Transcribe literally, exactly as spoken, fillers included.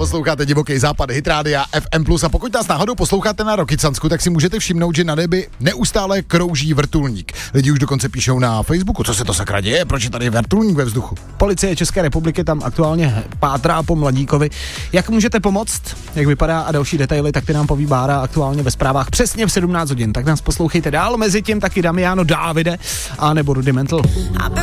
posloucháte Divoký západ, Hit Rádia F M plus, a pokud nás náhodou posloucháte na Rokycansku, tak si můžete všimnout, že na nebi neustále krouží vrtulník. Lidi už dokonce píšou na Facebooku, co se to sakra děje, proč je tady vrtulník ve vzduchu. Policie České republiky tam aktuálně pátrá po mladíkovi. Jak můžete pomoct, jak vypadá a další detaily, tak ty nám poví Bára aktuálně ve zprávách přesně v sedmnáct hodin. Tak nás poslouchejte dál, mezi tím taky Damiano Davide a nebo Rudimental.